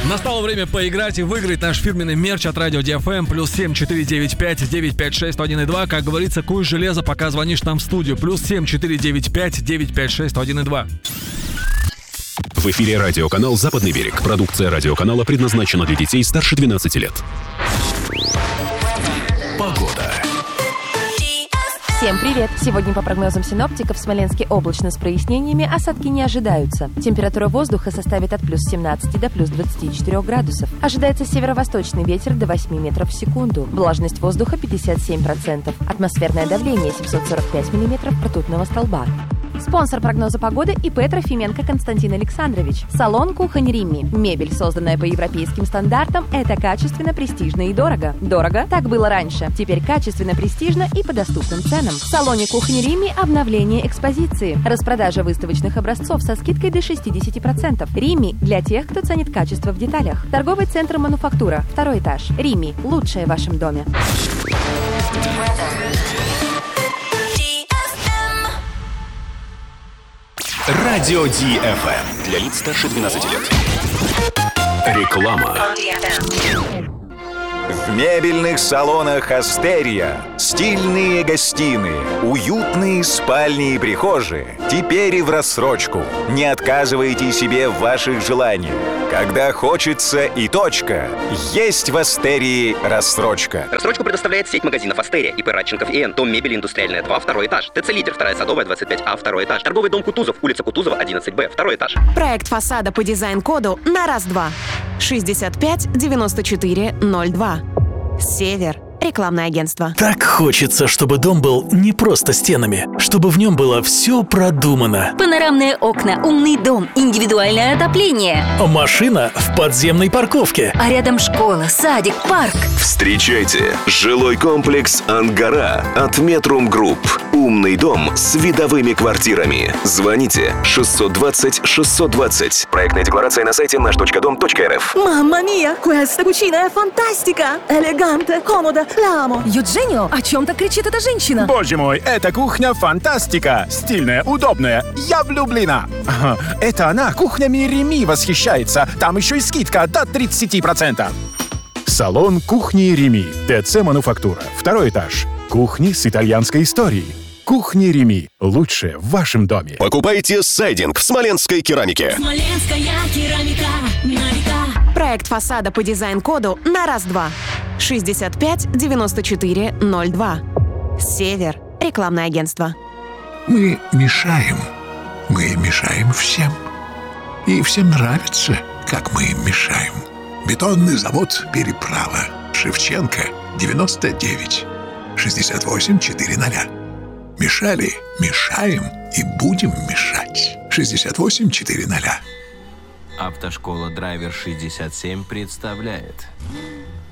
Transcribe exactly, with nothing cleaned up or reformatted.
Настало время поиграть и выиграть наш фирменный мерч от Радио ди эф эм. Плюс семь четыре девять пять девять пять шесть сто один и два. Как говорится, куй железо, пока звонишь нам в студию. Плюс семь четыре девять пять девять пять шесть сто один и два. В эфире радиоканал «Западный берег». Продукция радиоканала предназначена для детей старше двенадцати лет. Погода. Всем привет! Сегодня по прогнозам синоптиков в Смоленске облачно с прояснениями, осадки не ожидаются. Температура воздуха составит от плюс семнадцати до плюс двадцати четырёх градусов. Ожидается северо-восточный ветер до восьми метров в секунду. Влажность воздуха пятьдесят семь процентов. Атмосферное давление семьсот сорок пять миллиметров ртутного столба. Спонсор прогноза погоды ИП Трофименко Константин Александрович. Салон «Кухонь Римми». Мебель, созданная по европейским стандартам, это качественно, престижно и дорого. Дорого? Так было раньше. Теперь качественно, престижно и по доступным ценам. В салоне «Кухонь Римми» обновление экспозиции. Распродажа выставочных образцов со скидкой до шестьдесят процентов. «Римми» для тех, кто ценит качество в деталях. Торговый центр «Мануфактура». Второй этаж. «Римми» – лучшее в вашем доме. Радио ди эф эм. Для лиц старше двенадцати лет. Реклама. В мебельных салонах «Астерия» стильные гостиные, уютные спальни и прихожие. Теперь и в рассрочку. Не отказывайте себе в ваших желаниях. Когда хочется и точка, есть в «Астерии» рассрочка. Рассрочку предоставляет сеть магазинов «Астерия», ИП Радченков и Н, дом мебели индустриальная два, второй этаж, ТЦ «Лидер», вторая Садовая, двадцать пять А, второй этаж, торговый дом Кутузов, улица Кутузова, одиннадцать Б, второй этаж. Проект фасада по дизайн-коду на раз-два. шестьдесят пять девяносто четыре ноль два. Север. Рекламное агентство. Так хочется, чтобы дом был не просто стенами, чтобы в нем было все продумано. Панорамные окна, умный дом, индивидуальное отопление. Машина в подземной парковке. А рядом школа, садик, парк. Встречайте жилой комплекс «Ангара» от Метрум Групп. Умный дом с видовыми квартирами. Звоните шестьсот двадцать шестьсот двадцать. Проектная декларация на сайте наш точка дом точка эр эф. Mamma mia, questa cucina è fantastica! Elegante, comoda, l'amo. Евгенио, о чем так кричит эта женщина? Боже мой, эта кухня фантастика! Стильная, удобная. Я влюблена. Это она кухнями Римми восхищается. Там еще и скидка до тридцати процентов. Салон «Кухни Римми». ТЦ «Мануфактура». Второй этаж. Кухни с итальянской историей. «Кухни Римми» – лучшее в вашем доме. Покупайте сайдинг в смоленской керамике. Смоленская керамика на века. Проект фасада по дизайн-коду на раз-два. шестьдесят пять девяносто четыре ноль два. Север. Рекламное агентство. Мы мешаем. Мы мешаем всем. И всем нравится, как мы им мешаем. Бетонный завод «Переправа». Шевченко, девяносто девять. шестьдесят восемь четыреста. Мешали, мешаем и будем мешать. шестьдесят восемь четыреста. Автошкола «Драйвер шестьдесят семь» представляет...